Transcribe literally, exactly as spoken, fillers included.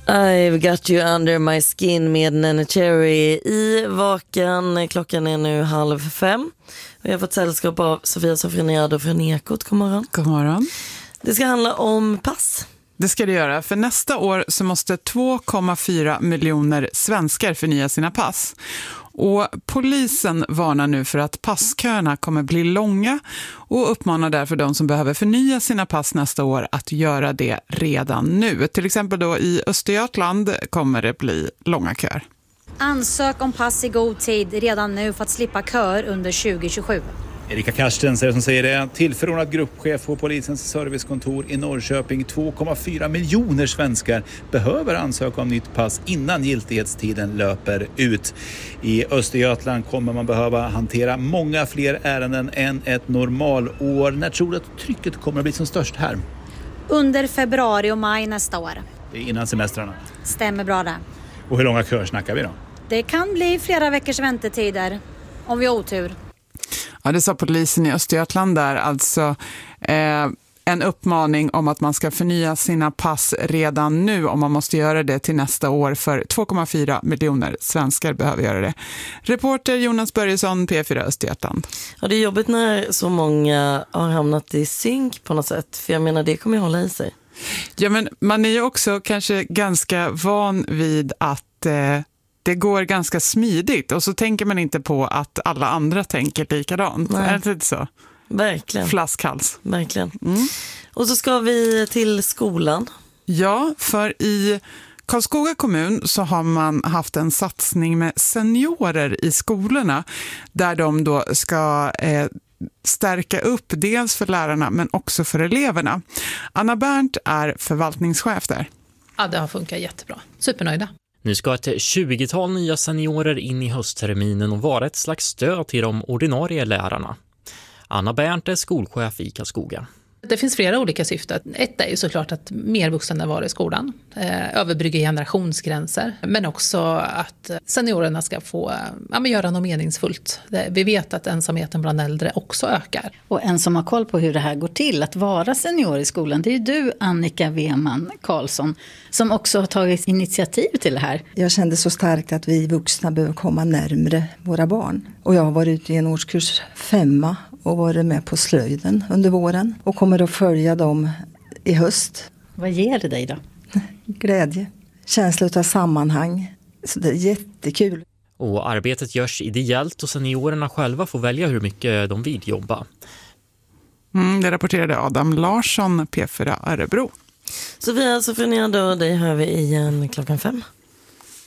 I've got you under my skin med Neneh Cherry i Vaken. Klockan är nu halv fem. Vi har fått sällskap av Sofia Sofroniado från Ekot. God morgon. God morgon. Det ska handla om pass. Det ska det göra. För nästa år så måste två komma fyra miljoner svenskar förnya sina pass. Och polisen varnar nu för att passköerna kommer bli långa och uppmanar därför de som behöver förnya sina pass nästa år att göra det redan nu. Till exempel då i Östergötland kommer det bli långa köer. Ansök om pass i god tid redan nu för att slippa köer under tjugo tjugosju. Erika Karstens är det som säger det. Tillförordnad gruppchef på polisens servicekontor i Norrköping. två komma fyra miljoner svenskar behöver ansöka om nytt pass innan giltighetstiden löper ut. I Östergötland kommer man behöva hantera många fler ärenden än ett normalår. När tror du att trycket kommer att bli som störst här? Under februari och maj nästa år. Det är innan semestrarna. Stämmer bra det. Och hur långa köer snackar vi då? Det kan bli flera veckors väntetider om vi har otur. Ja, det sa polisen i Östergötland där. Alltså eh, en uppmaning om att man ska förnya sina pass redan nu om man måste göra det till nästa år, för två komma fyra miljoner svenskar behöver göra det. Reporter Jonas Börjesson, P fyra Östergötland. Ja, det är jobbigt när så många har hamnat i synk på något sätt. För jag menar, det kommer ju hålla i sig. Ja, men man är ju också kanske ganska van vid att eh, det går ganska smidigt. Och så tänker man inte på att alla andra tänker likadant. Nej. Är det inte så? Verkligen. Flaskhals. Verkligen. Mm. Och så ska vi till skolan. Ja, för i Karlskoga kommun så har man haft en satsning med seniorer i skolorna. Där de då ska eh, stärka upp dels för lärarna men också för eleverna. Anna Berndt är förvaltningschef där. Ja, det har funkat jättebra. Supernöjda. Nu ska ett tjugotal nya seniorer in i höstterminen och vara ett slags stöd till de ordinarie lärarna. Anna Berndt är skolchef i Karlskoga. Det finns flera olika syften. Ett är ju såklart att mer vuxna vara i skolan, eh, överbrygga generationsgränser, men också att seniorerna ska få ja, men göra något meningsfullt. Vi vet att ensamheten bland äldre också ökar. Och en som har koll på hur det här går till, att vara senior i skolan, det är ju du, Annika Weman Karlsson, som också har tagit initiativ till det här. Jag kände så starkt att vi vuxna behöver komma närmare våra barn. Och jag har varit ute i en årskurs femma och varit med på slöjden under våren och kommer att följa dem i höst. Vad ger det dig då? Glädje, känsla av sammanhang. Så det är jättekul. Och arbetet görs ideellt och seniorerna själva får välja hur mycket de vill jobba. Mm, det rapporterade Adam Larsson, P fyra Örebro. Sofia Sofroniado, dig hör vi igen klockan fem.